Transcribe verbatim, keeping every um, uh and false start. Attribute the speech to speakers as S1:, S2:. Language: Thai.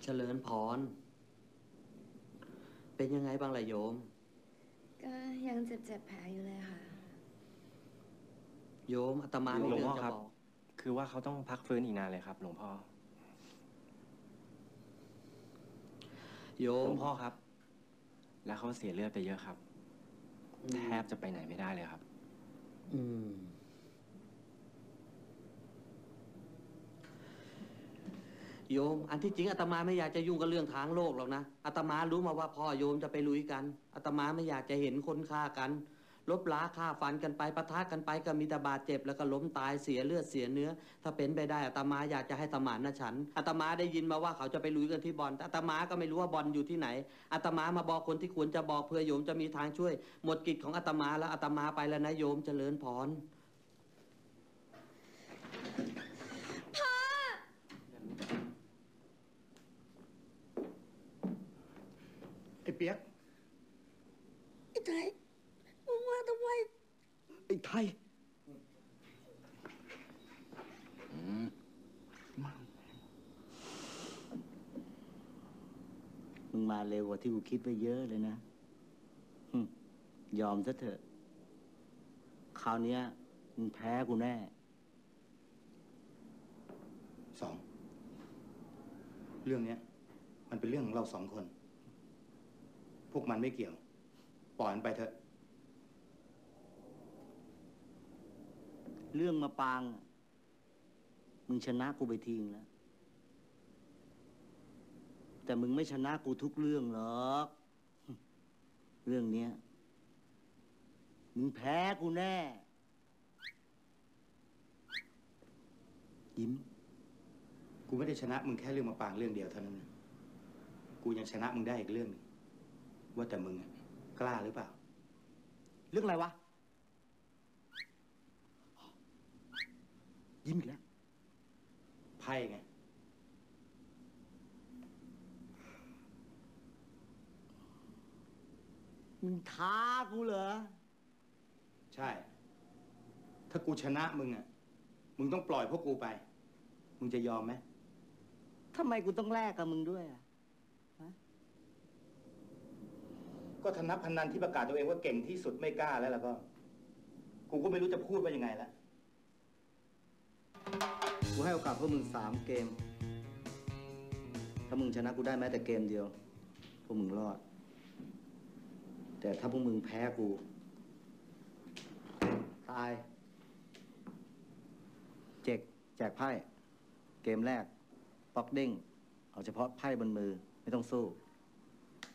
S1: เจริญพรเป็นยังไงบ้างล่ะโยม
S2: ก็ยังเจ็บๆแผลอยู่เลยค่ะ
S1: โยมอาตมามีเรื่องจะบอก
S3: คือว่าเขาต้องพักฟื้นอีกนานเลยครับหลวงพ่อ
S1: โยม
S3: หลวงพ่อครับแล้วเขาเสียเลือดไปเยอะครับแทบจะไปไหนไม่ได้เลยครับ
S1: อืมโยมอันที่จริงอาตมาไม่อยากจะยุ่งกับเรื่องทางโลกหรอกนะอาตมารู้มาว่าพ่อโยมจะไปลุยกันอาตมาไม่อยากจะเห็นคนฆ่ากันลบล้าฆ่าฟันกันไปปะทะกันไปก็มีแต่บาดเจ็บแล้วก็ล้มตายเสียเลือดเสียเนื้อถ้าเป็นไปได้อาตมาอยากจะให้สมานฉันท์อาตมาได้ยินมาว่าเขาจะไปลุยกันที่บ่อนอาตมาก็ไม่รู้ว่าบ่อนอยู่ที่ไหนอาตมามาบอกคนที่ควรจะบอกเพื่อโยมจะมีทางช่วยหมดกิจของอาตมาแล้วอาตมาไปแล้วนะโยมเจริญพร
S4: ไอ้เปียก
S2: ไอ้ไทยมึงมาทำไม
S4: ไอ้ไทยมึงมาเร็วกว่าที่กูคิดไว้เยอะเลยนะยอมซะเถอะคราวนี้มึงแพ้กูแน่
S5: สองเรื่องนี้มันเป็นเรื่องของเราสองคนพวกมันไม่เกี่ยวปล่อยมันไปเถอะ
S4: เรื่องมาปางมึงชนะกูไปทิ้งแล้วแต่มึงไม่ชนะกูทุกเรื่องหรอกเรื่องเนี้ยมึงแพ้กูแน่ยิ้ม
S5: กูไม่ได้ชนะมึงแค่เรื่องมาปางเรื่องเดียวเท่านั้นนะกูยังชนะมึงได้อีกเรื่องนึงว่าแต่มึงกล้าหรือเปล่า
S4: เรื่องอะไรวะยิ้มอีกแล้ว
S5: ไพ่ไง
S4: มึงท้ากูเหรอ
S5: ใช่ถ้ากูชนะมึงอ่ะมึงต้องปล่อยพวกกูไปมึงจะยอมไหม
S4: ทำไมกูต้องแลกกับมึงด้วยอ่ะ
S5: ก็ทนับพนันที่ประกาศตัวเองว่าเก่งที่สุดไม่กล้าแล้วแล้วก็กูก็ไม่รู้จะพูดว่ายังไงแล้ว
S4: กูให้โอกาสพวกมึงสามเกมถ้ามึงชนะกูได้แม้แต่เกมเดียวพวกมึงรอดแต่ถ้าพวกมึงแพ้กูตายเจ็กแจกไพ่เกมแรกป๊อกเด้งเอาเฉพาะไพ่บนมือไม่ต้องสู้